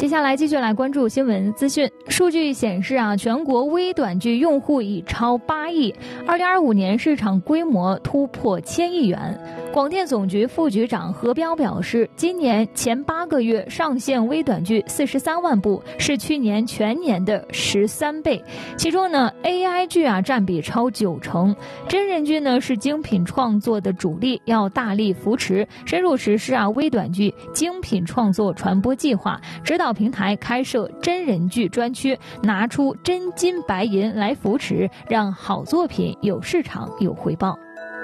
接下来继续来关注新闻资讯。数据显示全国微短剧用户已超8亿，2025年市场规模突破1000亿元。广电总局副局长何彪表示，今年前8个月上线微短剧43万部，是去年全年的13倍。其中AI 剧占比超90%，真人剧是精品创作的主力，要大力扶持，深入实施微短剧精品创作传播计划，指导平台开设真人剧专区，拿出真金白银来扶持，让好作品有市场有回报。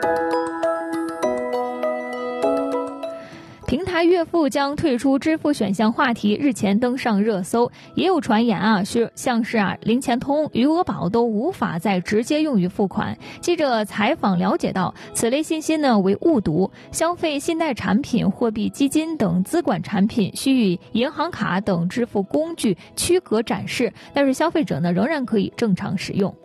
平台月付将退出支付选项话题日前登上热搜，也有传言像是零钱通、余额宝都无法再直接用于付款。记者采访了解到，此类信息为误读，消费信贷产品、货币基金等资管产品需与银行卡等支付工具区隔展示，但是消费者仍然可以正常使用。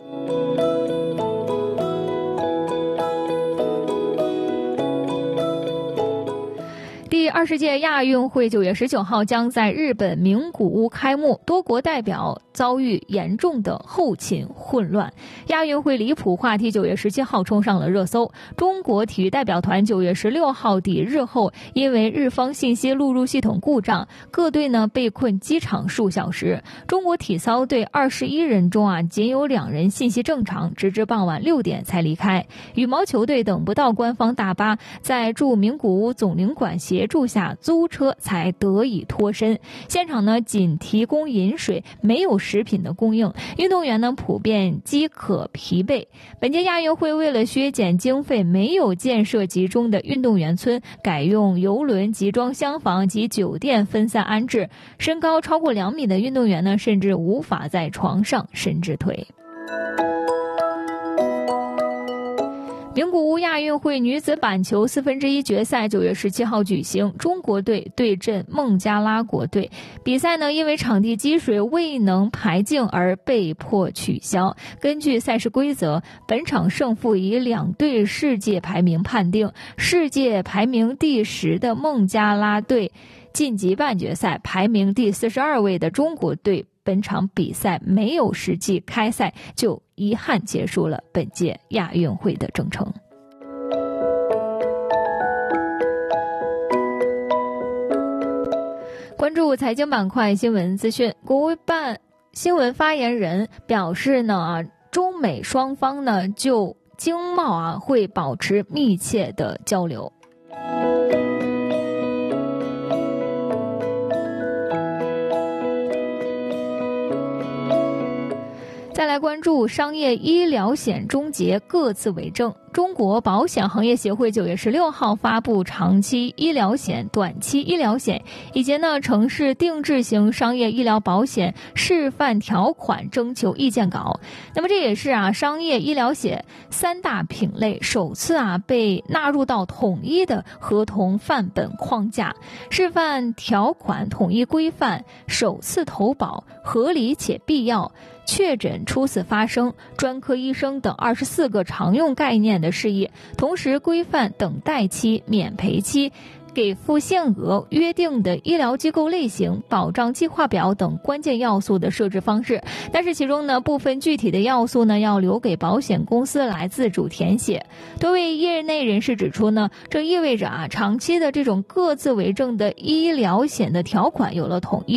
第20届亚运会9月19号将在日本名古屋开幕，多国代表遭遇严重的后勤混乱。亚运会离谱话题9月17号冲上了热搜。中国体育代表团9月16号抵日后，因为日方信息录入系统故障，各队被困机场数小时。中国体操队21人中仅有2人信息正常，直至傍晚6点才离开。羽毛球队等不到官方大巴，在驻名古屋总领馆协助下租车才得以脱身。现场仅提供饮水，没有食品的供应，运动员普遍饥渴疲惫。本届亚运会为了削减经费，没有建设集中的运动员村，改用邮轮集装箱房及酒店分散安置。身高超过2米的运动员甚至无法在床上伸直腿。名古屋亚运会女子板球1/4决赛9月17号举行，中国队对阵孟加拉国队。比赛因为场地积水未能排净而被迫取消。根据赛事规则，本场胜负以2队世界排名判定，世界排名第10的孟加拉队晋级半决赛，排名第42位的中国队本场比赛没有实际开赛，就遗憾结束了本届亚运会的征程。关注财经板块新闻资讯，国务办新闻发言人表示中美双方就经贸会保持密切的交流。再来关注商业医疗险终结各自为政。中国保险行业协会9月16号发布长期医疗险、短期医疗险以及城市定制型商业医疗保险示范条款征求意见稿。那么这也是商业医疗险3大品类首次被纳入到统一的合同范本框架，示范条款统一规范首次投保、合理且必要、确诊初次发生、专科医生等24个常用概念的事宜，同时规范等待期、免赔期、给付限额、约定的医疗机构类型、保障计划表等关键要素的设置方式。但是其中部分具体的要素要留给保险公司来自主填写。多位业内人士指出这意味着长期的这种各自为政的医疗险的条款有了统一